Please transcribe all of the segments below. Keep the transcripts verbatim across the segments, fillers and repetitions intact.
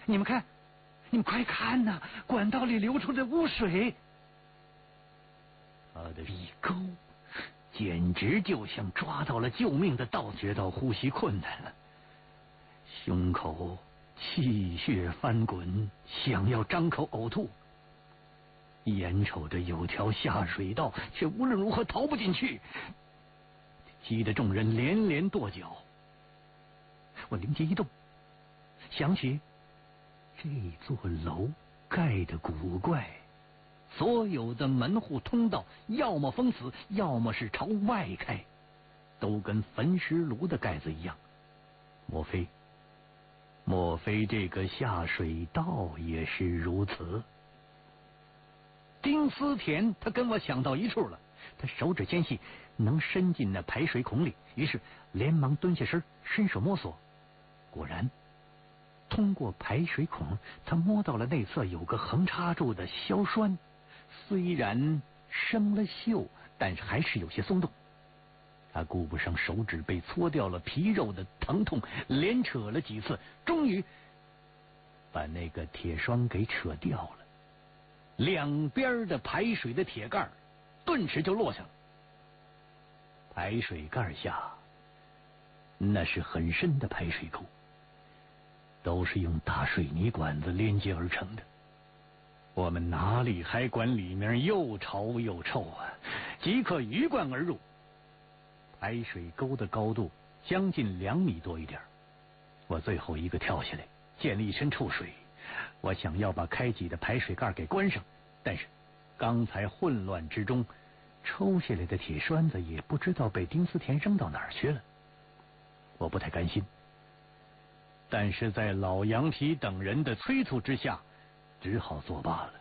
你们看，你们快看呐，管道里流出的污水，他的鼻沟简直就像抓到了救命的稻，觉到呼吸困难了，胸口气血翻滚，想要张口呕吐，眼瞅着有条下水道，却无论如何逃不进去，激得众人连连跺脚。我灵机一动，想起这座楼盖的古怪，所有的门户通道要么封死，要么是朝外开，都跟焚尸炉的盖子一样。莫非莫非这个下水道也是如此？丁思甜他跟我想到一处了，他手指纤细，能伸进那排水孔里，于是连忙蹲下身，伸手摸索。果然通过排水孔，他摸到了内侧有个横插住的硝栓，虽然生了锈，但是还是有些松动。他顾不上手指被搓掉了皮肉的疼痛，连扯了几次，终于把那个铁栓给扯掉了。两边的排水的铁盖顿时就落下了。排水盖下那是很深的排水沟，都是用大水泥管子连接而成的。我们哪里还管里面又潮又臭啊，即刻鱼贯而入。排水沟的高度将近两米多一点，我最后一个跳下来，溅了一身臭水。我想要把开启的排水盖给关上，但是刚才混乱之中抽下来的铁栓子也不知道被丁思甜扔到哪儿去了。我不太甘心，但是在老羊皮等人的催促之下，只好作罢了。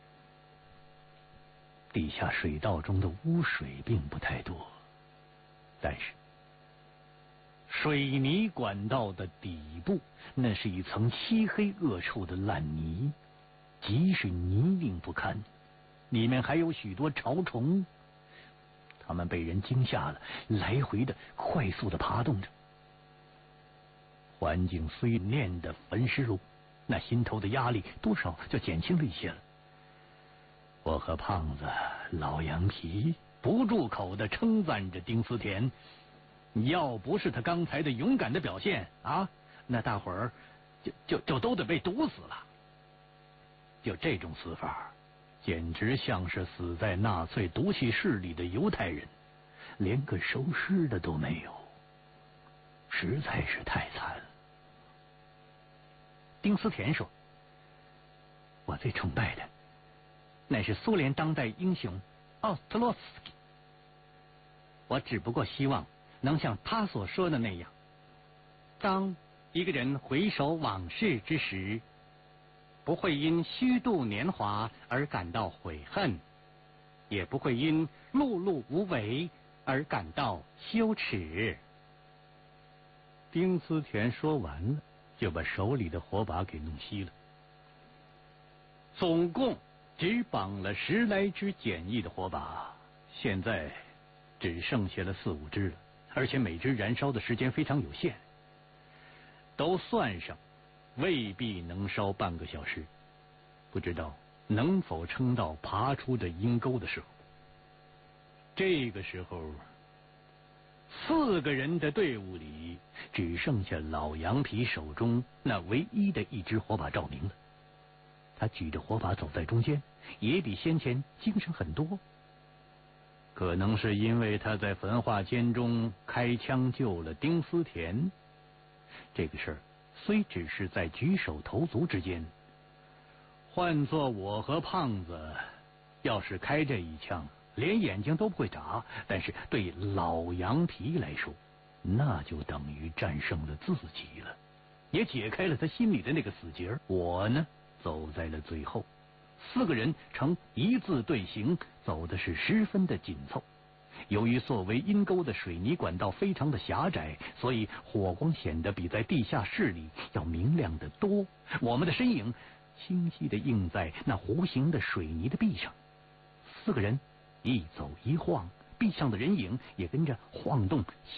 地下水道中的污水并不太多，但是水泥管道的底部那是一层漆黑恶臭的烂泥，极是泥泞不堪，里面还有许多潮虫，它们被人惊吓了，来回的快速的爬动着。环境虽练的焚尸炉，那心头的压力多少就减轻了一些了。我和胖子、老羊皮不住口的称赞着丁思甜，要不是他刚才的勇敢的表现啊，那大伙儿就就就都得被毒死了。就这种死法，简直像是死在纳粹毒气室里的犹太人，连个收尸的都没有，实在是太惨了。丁思甜说：“我最崇拜的乃是苏联当代英雄奥斯特洛斯基，我只不过希望能像他所说的那样，当一个人回首往事之时，不会因虚度年华而感到悔恨，也不会因碌碌无为而感到羞耻。”丁思甜说完了，就把手里的火把给弄熄了。总共只绑了十来支简易的火把，现在只剩下了四五支了，而且每支燃烧的时间非常有限，都算上未必能烧半个小时，不知道能否撑到爬出这阴沟的时候。这个时候，四个人的队伍里只剩下老羊皮手中那唯一的一支火把照明了。他举着火把走在中间，也比先前精神很多。可能是因为他在焚化间中开枪救了丁思甜，这个事儿虽只是在举手投足之间，换做我和胖子，要是开这一枪，连眼睛都不会眨，但是对老羊皮来说，那就等于战胜了自己了，也解开了他心里的那个死结。我呢，走在了最后，四个人呈一字队形，走的是十分的紧凑。由于作为阴沟的水泥管道非常的狭窄，所以火光显得比在地下室里要明亮得多。我们的身影清晰地映在那弧形的水泥的壁上，四个人一走一晃，壁上的人影也跟着晃动。